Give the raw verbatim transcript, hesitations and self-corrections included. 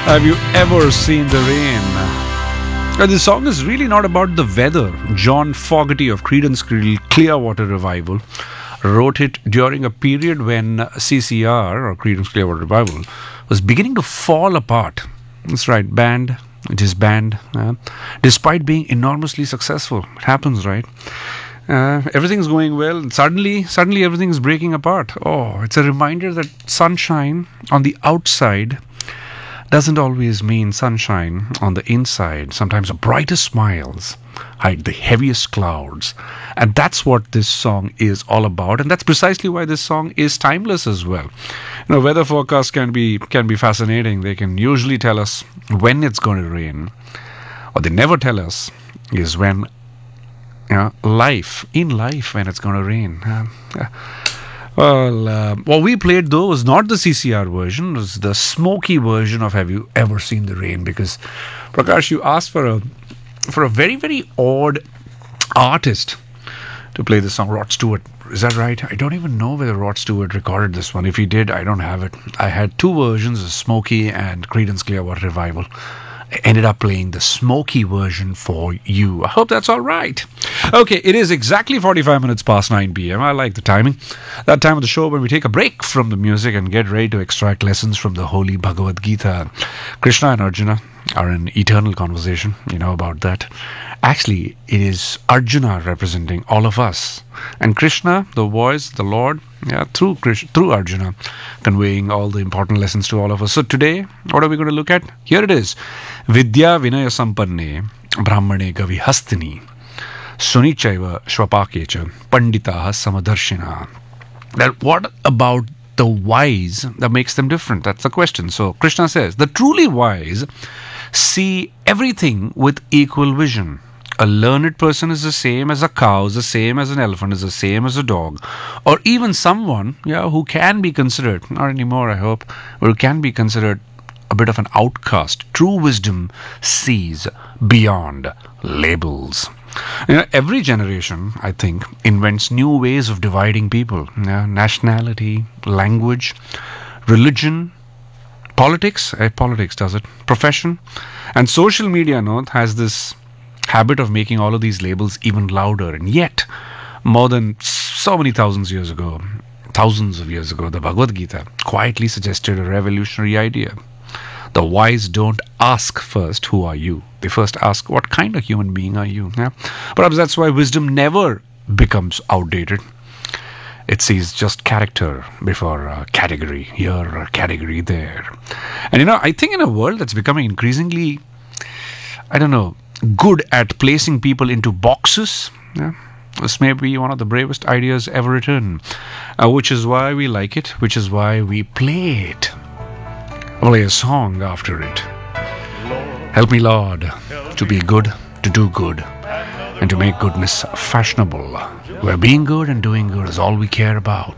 Have you ever seen the rain? Uh, this song is really not about the weather. John Fogerty of Creedence Clearwater Revival wrote it during a period when C C R, or Creedence Clearwater Revival, was beginning to fall apart. That's right, band, disband, uh, despite being enormously successful. It happens, right? Uh, everything's going well, and suddenly, suddenly everything's breaking apart. Oh, it's a reminder that sunshine on the outside doesn't always mean sunshine on the inside. Sometimes the brightest smiles hide the heaviest clouds. And that's what this song is all about. And that's precisely why this song is timeless as well. You know, weather forecasts can be can be fascinating. They can usually tell us when it's going to rain. What they never tell us is when, you know, life, in life, when it's going to rain. Uh, uh, Well, uh, what we played though was not the C C R version. It was the smoky version of Have You Ever Seen the Rain? Because Prakash, you asked for a for a very very odd artist to play this song, Rod Stewart. Is that right? I don't even know whether Rod Stewart recorded this one. If he did, I don't have it. I had two versions, Smokey and Creedence Clearwater Revival. I ended up playing the smoky version for you. I hope that's all right. Okay, it is exactly forty-five minutes past nine p.m. I like the timing. That time of the show when we take a break from the music and get ready to extract lessons from the holy Bhagavad Gita. Krishna and Arjuna are in eternal conversation. You know about that. Actually, it is Arjuna representing all of us. And Krishna, the voice, the Lord, yeah, through Krishna, through Arjuna, conveying all the important lessons to all of us. So today, what are we going to look at? Here it is. Vidya Vinaya Sampanne Brahmane Gavi Hastini Sunichaiva Shvapakecha Panditaha Samadarshina. That what about the wise that makes them different? That's the question. So Krishna says, the truly wise see everything with equal vision. A learned person is the same as a cow, is the same as an elephant, is the same as a dog, or even someone, yeah, who can be considered, not anymore I hope, but who can be considered a bit of an outcast. True wisdom sees beyond labels. You know, every generation, I think, invents new ways of dividing people. Yeah, nationality, language, religion, politics, eh, politics does it, profession, and social media, no, has this habit of making all of these labels even louder. And yet, more than so many thousands years ago, thousands of years ago, the Bhagavad Gita quietly suggested a revolutionary idea. The wise don't ask first, who are you? They first ask, what kind of human being are you? Yeah? Perhaps that's why wisdom never becomes outdated. It sees just character before a category here or a category there. And you know, I think in a world that's becoming increasingly, I don't know, good at placing people into boxes, yeah, this may be one of the bravest ideas ever written, uh, which is why we like it, which is why we play it. Play a song after it. Help me, Lord, to be good, to do good, and to make goodness fashionable, where being good and doing good is all we care about.